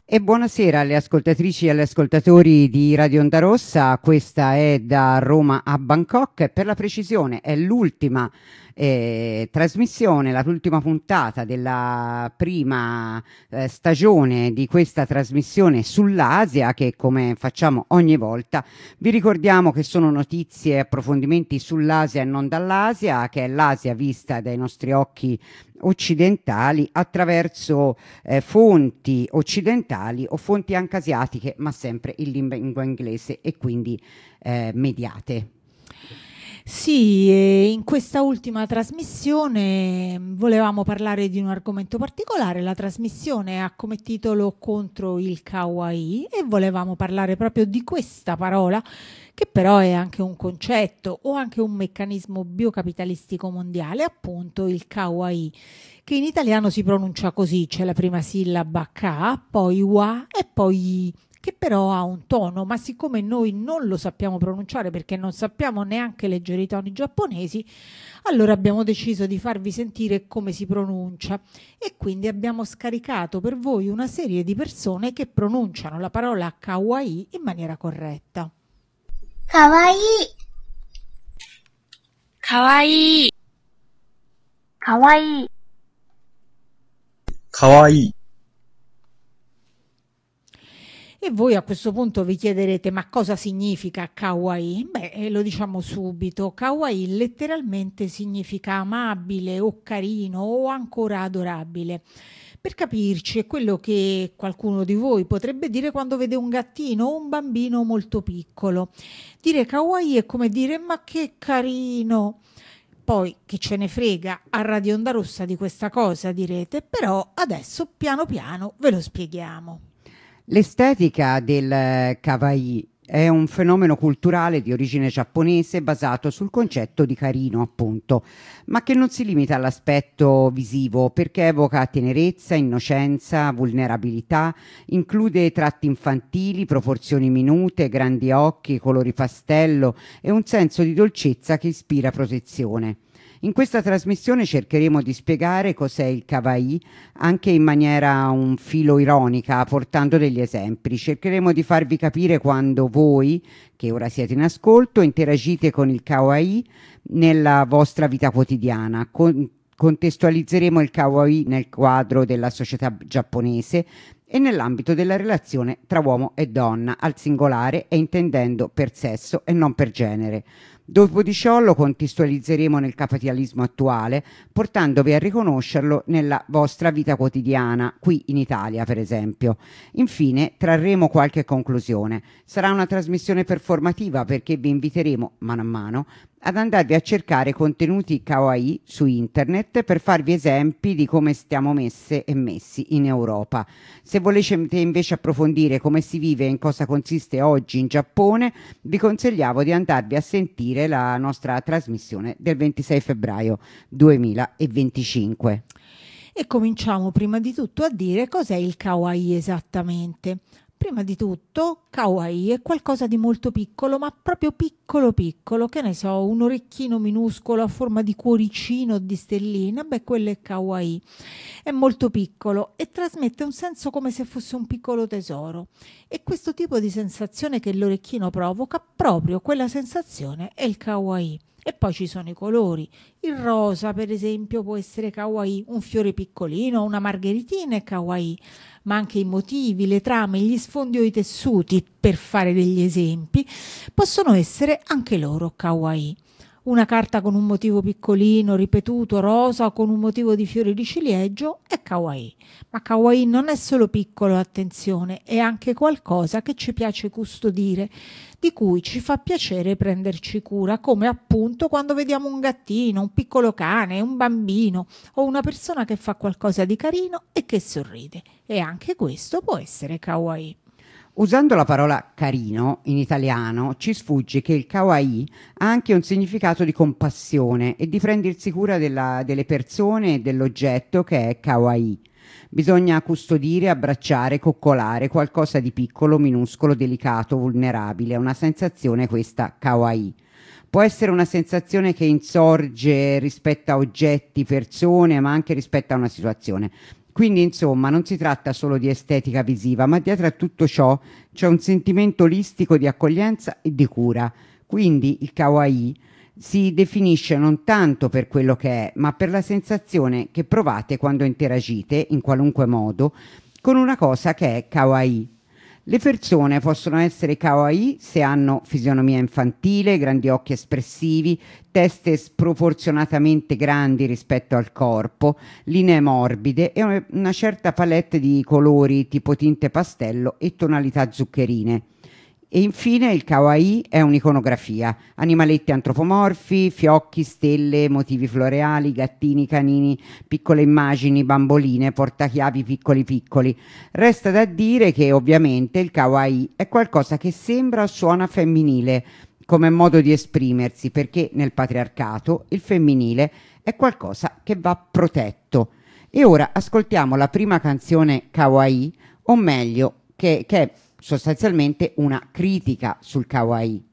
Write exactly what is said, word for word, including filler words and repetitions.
E buonasera alle ascoltatrici e agli ascoltatori di Radio Onda Rossa. Questa è da Roma a Bangkok e per la precisione è l'ultima eh, trasmissione, la- l'ultima puntata della prima eh, stagione di questa trasmissione sull'Asia, che come facciamo ogni volta vi ricordiamo che sono notizie e approfondimenti sull'Asia e non dall'Asia, che è l'Asia vista dai nostri occhi occidentali attraverso eh, fonti occidentali o fonti anche asiatiche, ma sempre in lingua inglese e quindi eh, mediate. Sì, e in questa ultima trasmissione mh, volevamo parlare di un argomento particolare. La trasmissione ha come titolo Contro il kawaii e volevamo parlare proprio di questa parola, che però è anche un concetto o anche un meccanismo biocapitalistico mondiale, appunto il kawaii, che in italiano si pronuncia così: c'è la prima sillaba ka, poi wa e poi i, che però ha un tono, ma siccome noi non lo sappiamo pronunciare perché non sappiamo neanche leggere i toni giapponesi, allora abbiamo deciso di farvi sentire come si pronuncia e quindi abbiamo scaricato per voi una serie di persone che pronunciano la parola kawaii in maniera corretta. かわいい、 かわいい、 かわいい、 かわいい、 E voi a questo punto vi chiederete: ma cosa significa kawaii? Beh, eh, lo diciamo subito. Kawaii letteralmente significa amabile o carino o ancora adorabile. Per capirci, è quello che qualcuno di voi potrebbe dire quando vede un gattino o un bambino molto piccolo. Dire kawaii è come dire: ma che carino! Poi chi ce ne frega a Radio Onda Rossa di questa cosa, direte, però adesso piano piano ve lo spieghiamo. L'estetica del eh, kawaii è un fenomeno culturale di origine giapponese basato sul concetto di carino, appunto, ma che non si limita all'aspetto visivo perché evoca tenerezza, innocenza, vulnerabilità, include tratti infantili, proporzioni minute, grandi occhi, colori pastello e un senso di dolcezza che ispira protezione. In questa trasmissione cercheremo di spiegare cos'è il kawaii anche in maniera un filo ironica, portando degli esempi. Cercheremo di farvi capire quando voi, che ora siete in ascolto, interagite con il kawaii nella vostra vita quotidiana. Con- contestualizzeremo il kawaii nel quadro della società giapponese e nell'ambito della relazione tra uomo e donna, al singolare e intendendo per sesso e non per genere. Dopo di ciò lo contestualizzeremo nel capitalismo attuale, portandovi a riconoscerlo nella vostra vita quotidiana, qui in Italia per esempio. Infine trarremo qualche conclusione. Sarà una trasmissione performativa perché vi inviteremo, mano a mano, ad andarvi a cercare contenuti kawaii su internet per farvi esempi di come stiamo messe e messi in Europa. Se volete invece approfondire come si vive e in cosa consiste oggi in Giappone, vi consigliamo di andarvi a sentire la nostra trasmissione del ventisei febbraio duemilaventicinque. E cominciamo prima di tutto a dire cos'è il kawaii esattamente. Prima di tutto, kawaii è qualcosa di molto piccolo, ma proprio piccolo piccolo, che ne so, un orecchino minuscolo a forma di cuoricino o di stellina, beh, quello è kawaii. È molto piccolo e trasmette un senso come se fosse un piccolo tesoro. E questo tipo di sensazione che l'orecchino provoca, proprio quella sensazione è il kawaii. E poi ci sono i colori. Il rosa, per esempio, può essere kawaii, un fiore piccolino, una margheritina è kawaii, ma anche i motivi, le trame, gli sfondi o i tessuti, per fare degli esempi, possono essere anche loro kawaii. Una carta con un motivo piccolino, ripetuto, rosa o con un motivo di fiori di ciliegio è kawaii. Ma kawaii non è solo piccolo, attenzione, è anche qualcosa che ci piace custodire, di cui ci fa piacere prenderci cura, come appunto quando vediamo un gattino, un piccolo cane, un bambino o una persona che fa qualcosa di carino e che sorride. E anche questo può essere kawaii. Usando la parola carino in italiano ci sfugge che il kawaii ha anche un significato di compassione e di prendersi cura della- delle persone e dell'oggetto che è kawaii. Bisogna custodire, abbracciare, coccolare qualcosa di piccolo, minuscolo, delicato, vulnerabile. È una sensazione questa kawaii. Può essere una sensazione che insorge rispetto a oggetti, persone, ma anche rispetto a una situazione. Quindi insomma non si tratta solo di estetica visiva, ma dietro a tutto ciò c'è un sentimento olistico di accoglienza e di cura. Quindi il kawaii si definisce non tanto per quello che è, ma per la sensazione che provate quando interagite, in qualunque modo, con una cosa che è kawaii. Le persone possono essere kawaii se hanno fisionomia infantile, grandi occhi espressivi, teste sproporzionatamente grandi rispetto al corpo, linee morbide e una certa palette di colori tipo tinte pastello e tonalità zuccherine. E infine il kawaii è un'iconografia, animaletti antropomorfi, fiocchi, stelle, motivi floreali, gattini, canini, piccole immagini, bamboline, portachiavi piccoli piccoli. Resta da dire che ovviamente il kawaii è qualcosa che sembra o suona femminile come modo di esprimersi, perché nel patriarcato il femminile è qualcosa che va protetto. E ora ascoltiamo la prima canzone kawaii, o meglio, che, che è sostanzialmente una critica sul kawaii.